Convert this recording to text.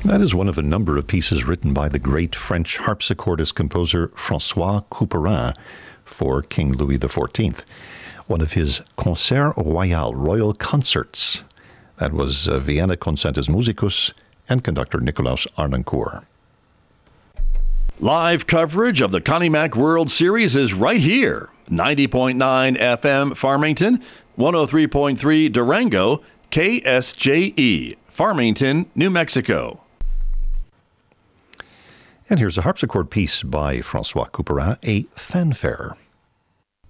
That is one of a number of pieces written by the great French harpsichordist composer François Couperin for King Louis XIV. One of his Concert Royal, royal concerts. That was Vienna Concertus Musicus and conductor Nicolaus Arnoncourt. Live coverage of the Connie Mack World Series is right here. 90.9 FM Farmington, 103.3 Durango, KSJE, Farmington, New Mexico. And here's a harpsichord piece by François Couperin, a fanfare.